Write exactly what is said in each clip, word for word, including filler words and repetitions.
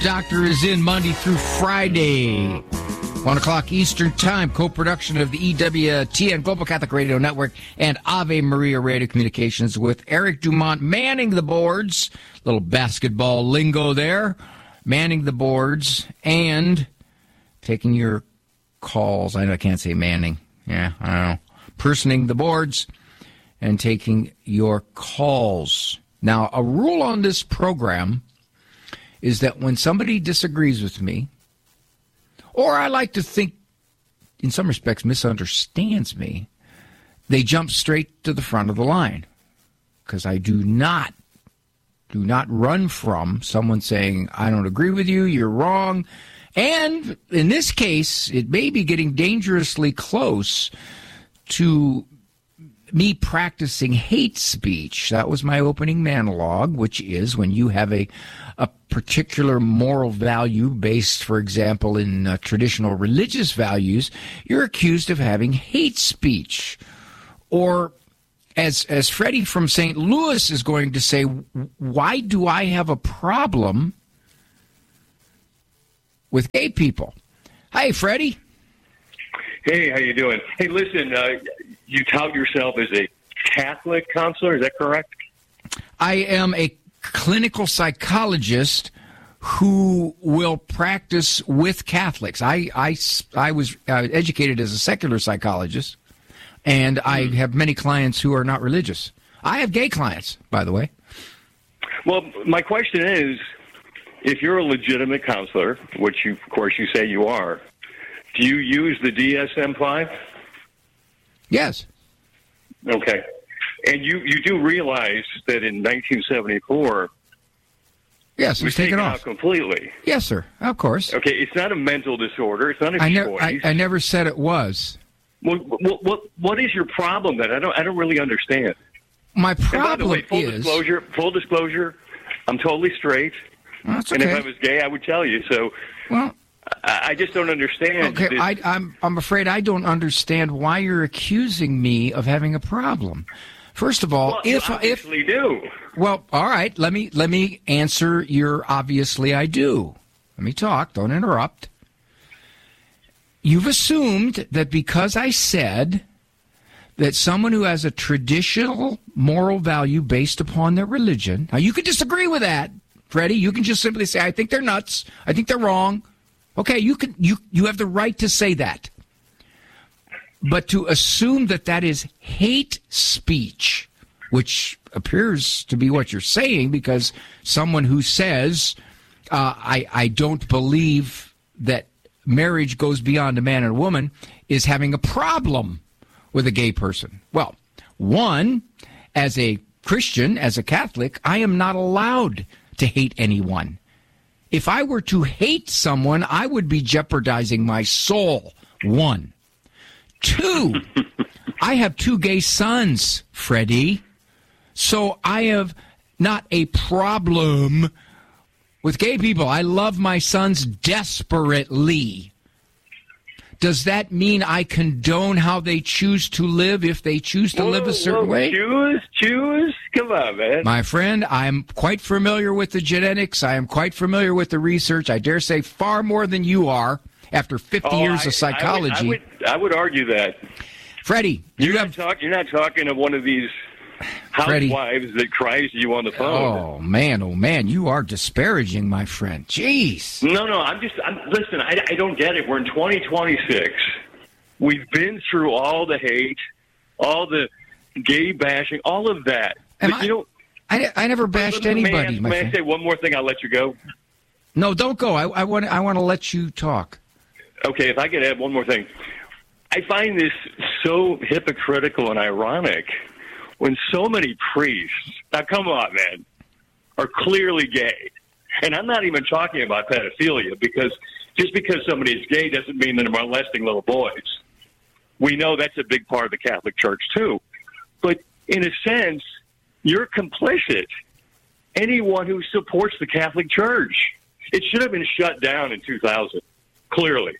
Doctor is in Monday through Friday, one o'clock Eastern Time, co-production of the E W T N Global Catholic Radio Network and Ave Maria Radio Communications with Eric Dumont manning the boards. Little basketball lingo there. Manning the boards and taking your calls. I know I can't say manning. Yeah, I don't know. Personing the boards and taking your calls. Now, a rule on this program is that when somebody disagrees with me, or I like to think, in some respects, misunderstands me, they jump straight to the front of the line. Because I do not, do not run from someone saying, I don't agree with you, you're wrong. And in this case, it may be getting dangerously close to me practicing hate speech. That was my opening monologue, which is when you have a a particular moral value based, for example, in uh, traditional religious values, you're accused of having hate speech. Or, as as Freddie from Saint Louis is going to say, why do I have a problem with gay people? Hey, Freddie. Hey, how you doing? Hey, listen, uh, you tout yourself as a Catholic counselor, is that correct? I am a clinical psychologist who will practice with Catholics. I, I, I was uh, educated as a secular psychologist, and I have many clients who are not religious. I have gay clients, by the way. Well, my question is, if you're a legitimate counselor, which you, of course you say you are, do you use the D S M five? Yes. Okay. And you, you do realize that in nineteen seventy-four, yes, it was taken off out completely. Yes, sir. Of course. Okay, it's not a mental disorder. It's not a I choice. never, I, I never said it was. Well, what, what, what is your problem then? I don't, I don't really understand. My problem and by the way, full is disclosure. Full disclosure. I'm totally straight. Well, that's okay. And if I was gay, I would tell you. So, well, I, I just don't understand. Okay, I, I'm I'm afraid I don't understand why you're accusing me of having a problem. First of all, well, if you obviously if do. Well, all right. Let me let me answer your obviously I do. Let me talk. Don't interrupt. You've assumed that because I said that someone who has a traditional moral value based upon their religion. Now, you can disagree with that, Freddie. You can just simply say, I think they're nuts. I think they're wrong. Okay, you can you you have the right to say that. But to assume that that is hate speech, which appears to be what you're saying, because someone who says, uh, I, I don't believe that marriage goes beyond a man and a woman, is having a problem with a gay person. Well, one, as a Christian, as a Catholic, I am not allowed to hate anyone. If I were to hate someone, I would be jeopardizing my soul. One. Two, I have two gay sons, Freddie. So I have not a problem with gay people. I love my sons desperately. Does that mean I condone how they choose to live if they choose to whoa, live a certain whoa, way? Choose, choose? Come on, man. My friend, I'm quite familiar with the genetics. I am quite familiar with the research. I dare say far more than you are after fifty oh, years I, of psychology. I would, I would, I would argue that. Freddie, you're, you not have... talk, you're not talking to one of these housewives Freddie. that cries to you on the phone. Oh, man, oh, man, you are disparaging, my friend. Jeez. No, no, I'm just, I'm, listen, I, I don't get it. We're in twenty twenty-six. We've been through all the hate, all the gay bashing, all of that. Am but, I, you know, I, I never bashed anybody, may I, my may friend. I say one more thing? I'll let you go. No, don't go. I, I want I want to let you talk. Okay, if I could add one more thing. I find this so hypocritical and ironic when so many priests, now come on, man, are clearly gay. And I'm not even talking about pedophilia, because just because somebody is gay doesn't mean they're molesting little boys. We know that's a big part of the Catholic Church, too. But in a sense, you're complicit. Anyone who supports the Catholic Church. It should have been shut down in two thousand, clearly.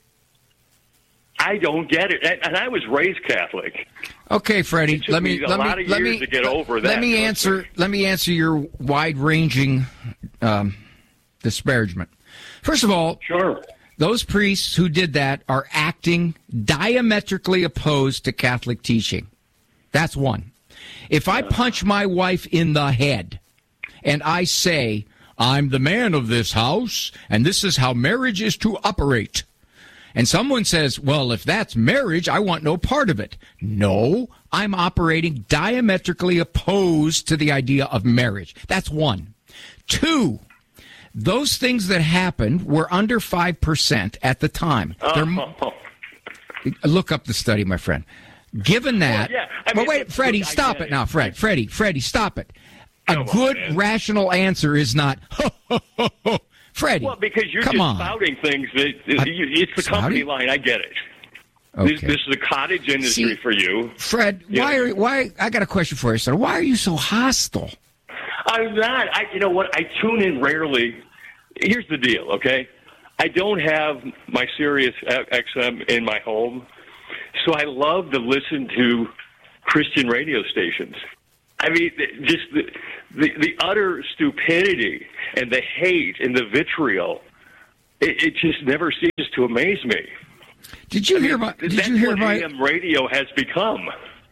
I don't get it, and I was raised Catholic. Okay, Freddie. It took let me me a let lot me of let years me to get over that. Let me answer. Let me answer your wide-ranging um, disparagement. First of all, Sure. those priests who did that are acting diametrically opposed to Catholic teaching. That's one. If I punch my wife in the head and I say, I'm the man of this house, and this is how marriage is to operate, and someone says, well, if that's marriage, I want no part of it. No, I'm operating diametrically opposed to the idea of marriage. That's one. Two, those things that happened were under five percent at the time. Oh. Look up the study, my friend. Given that, well, yeah. I but mean, wait, Freddie, look, stop it now, Fred. Freddie, Freddie, stop it. A Come good, on, rational answer is not, ho, ho, ho, ho. Freddie, Well, because you're come just on. spouting things that I- you, it's the company spouting? line. I get it. Okay. This, this is a cottage industry See, for you. Fred, Yeah. why are why? I got a question for you, sir. Why are you so hostile? I'm not. I, you know what? I tune in rarely. Here's the deal, okay? I don't have my Sirius X M in my home, so I love to listen to Christian radio stations. I mean, just the, the, the utter stupidity and the hate and the vitriol, it, it just never ceases to amaze me. Did you I mean, hear about? Did that's you hear what about? A M radio has become.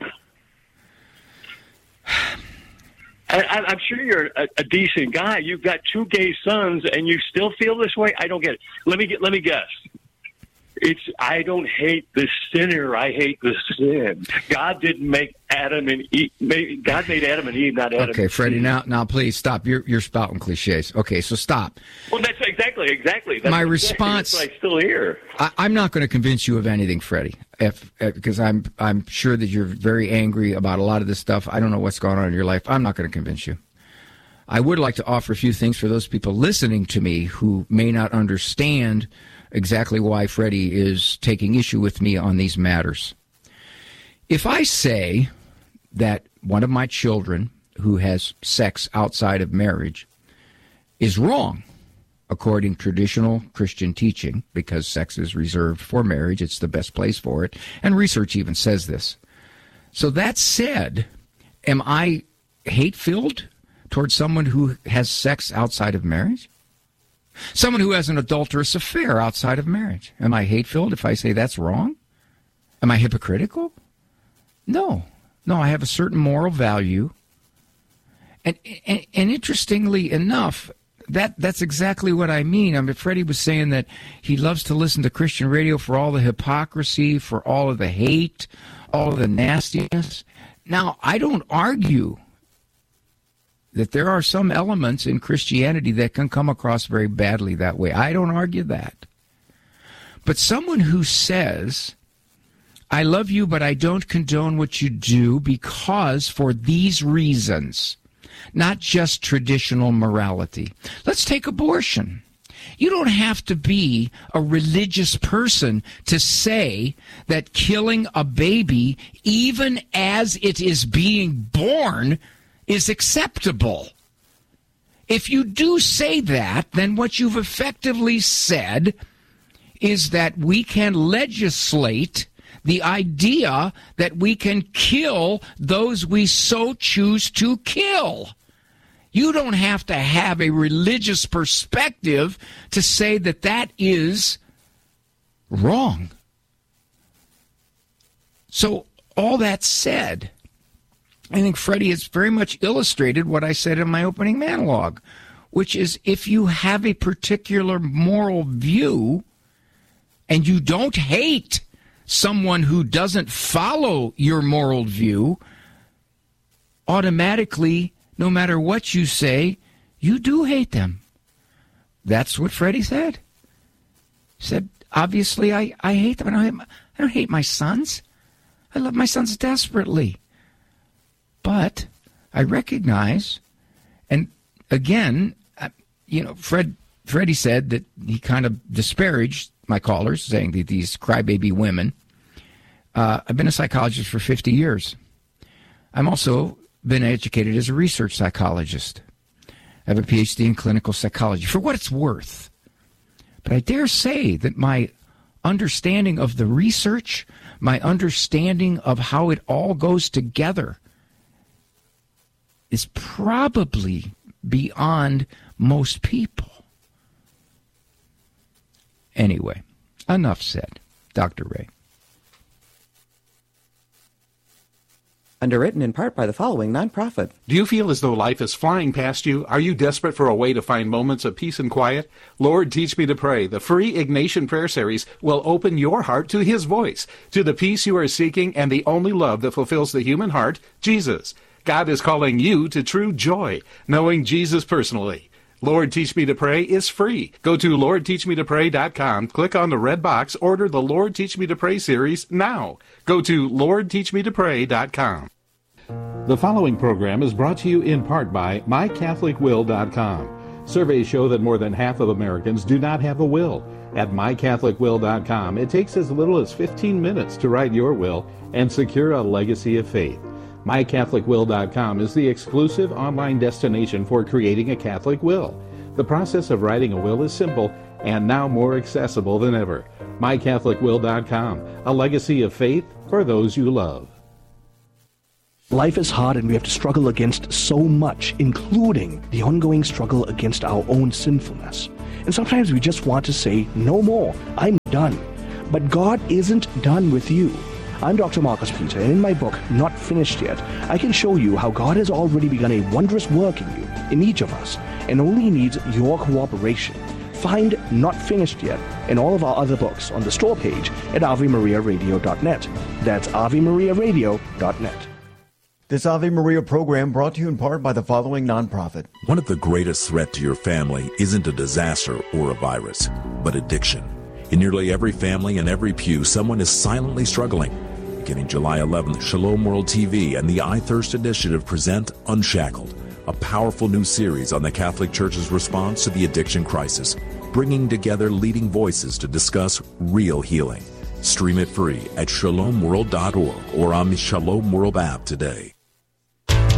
I, I, I'm sure you're a, a decent guy. You've got two gay sons, and you still feel this way. I don't get it. Let me get. Let me guess. It's I don't hate the sinner. I hate the sin. God didn't make Adam and Eve. Made, God made Adam and Eve, not Adam. Okay, Freddie. and Eve. Now, now, please stop. You're you're spouting cliches. Okay, so stop. Well, that's exactly exactly. That's My exactly response- what I still hear. I, I'm not going to convince you of anything, Freddie, if, if, because I'm I'm sure that you're very angry about a lot of this stuff. I don't know what's going on in your life. I'm not going to convince you. I would like to offer a few things for those people listening to me who may not understand exactly why Freddie is taking issue with me on these matters. If I say that one of my children who has sex outside of marriage is wrong, according to traditional Christian teaching, because sex is reserved for marriage, it's the best place for it, and research even says this. So that said, am I hate-filled towards someone who has sex outside of marriage? Someone who has an adulterous affair outside of marriage. Am I hate-filled if I say that's wrong? Am I hypocritical? No. No, I have a certain moral value. And, and, and interestingly enough, that that's exactly what I mean. I mean, Freddie was saying that he loves to listen to Christian radio for all the hypocrisy, for all of the hate, all of the nastiness. Now, I don't argue that there are some elements in Christianity that can come across very badly that way. I don't argue that. But someone who says, I love you, but I don't condone what you do because for these reasons, not just traditional morality. Let's take abortion. You don't have to be a religious person to say that killing a baby, even as it is being born, is acceptable. If you do say that, then what you've effectively said is that we can legislate the idea that we can kill those we so choose to kill. You don't have to have a religious perspective to say that that is wrong. So, all that said, I think Freddie has very much illustrated what I said in my opening monologue, which is if you have a particular moral view and you don't hate someone who doesn't follow your moral view, automatically, no matter what you say, you do hate them. That's what Freddie said. He said, obviously, I, I hate them. I don't hate, my, I don't hate my sons. I love my sons desperately. But I recognize, and again, you know, Fred, Freddie said that he kind of disparaged my callers, saying that these crybaby women. Uh, I've been a psychologist for fifty years. I'm also been educated as a research psychologist. I have a P H D in clinical psychology, for what it's worth. But I dare say that my understanding of the research, my understanding of how it all goes together, is probably beyond most people. Anyway, enough said. Doctor Ray. Underwritten in part by the following nonprofit. Do you feel as though life is flying past you? Are you desperate for a way to find moments of peace and quiet? Lord, Teach Me to Pray, the free Ignatian Prayer Series, will open your heart to His voice, to the peace you are seeking and the only love that fulfills the human heart, Jesus. God is calling you to true joy, knowing Jesus personally. Lord, Teach Me to Pray is free. Go to lord teach me to pray dot com, click on the red box, order the Lord Teach Me to Pray series now. Go to lord teach me to pray dot com. The following program is brought to you in part by my catholic will dot com. Surveys show that more than half of Americans do not have a will. At my catholic will dot com, it takes as little as fifteen minutes to write your will and secure a legacy of faith. my catholic will dot com is the exclusive online destination for creating a Catholic will. The process of writing a will is simple and now more accessible than ever. my catholic will dot com, a legacy of faith for those you love. Life is hard and we have to struggle against so much, including the ongoing struggle against our own sinfulness. And sometimes we just want to say, no more, I'm done. But God isn't done with you. I'm Doctor Marcus Peter, and in my book, Not Finished Yet, I can show you how God has already begun a wondrous work in you, in each of us, and only needs your cooperation. Find Not Finished Yet and all of our other books on the store page at ave maria radio dot net. That's ave maria radio dot net. This Ave Maria program brought to you in part by the following nonprofit. One of the greatest threats to your family isn't a disaster or a virus, but addiction. In nearly every family and every pew, someone is silently struggling. Beginning July eleventh, Shalom World T V and the I Thirst Initiative present Unshackled, a powerful new series on the Catholic Church's response to the addiction crisis, bringing together leading voices to discuss real healing. Stream it free at shalom world dot org or on the Shalom World app today.